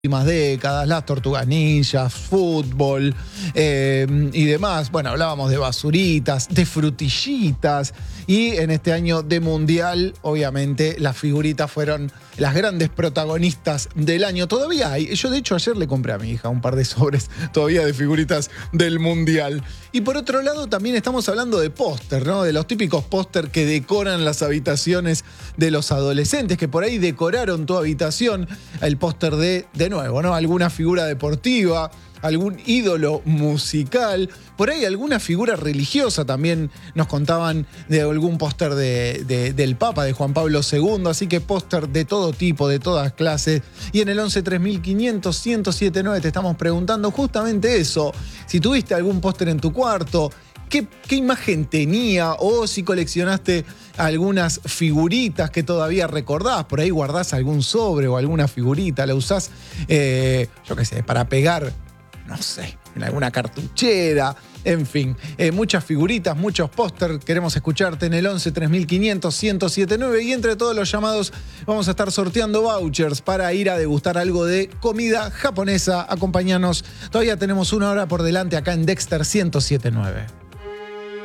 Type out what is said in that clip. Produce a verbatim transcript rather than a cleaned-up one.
últimas décadas, las tortugas ninjas, fútbol eh, y demás. Bueno, hablábamos de basuritas, de frutillitas y en este año de mundial, obviamente, las figuritas fueron las grandes protagonistas del año. Todavía hay, yo de hecho ayer le compré a mi hija un par de sobres todavía de figuritas del mundial. Y por otro lado también estamos hablando de póster, ¿no? De los típicos póster que decoran las habitaciones de los adolescentes, que por ahí decoraron tu habitación, el póster de, de nuevo, ¿no? Alguna figura deportiva, algún ídolo musical, por ahí alguna figura religiosa también nos contaban de algún póster de, de, del Papa, de Juan Pablo segundo, así que póster de todo tipo, de todas clases. Y en el once tres mil quinientos, ciento siete nueve te estamos preguntando justamente eso, si tuviste algún póster en tu cuarto, ¿Qué, ¿Qué imagen tenía? O si coleccionaste algunas figuritas que todavía recordás, por ahí guardás algún sobre o alguna figurita, la usás, eh, yo qué sé, para pegar, no sé, en alguna cartuchera, en fin, eh, muchas figuritas, muchos póster. Queremos escucharte en el once tres mil quinientos, ciento siete nueve y entre todos los llamados vamos a estar sorteando vouchers para ir a degustar algo de comida japonesa. Acompáñanos, todavía tenemos una hora por delante acá en Dexter ciento siete nueve.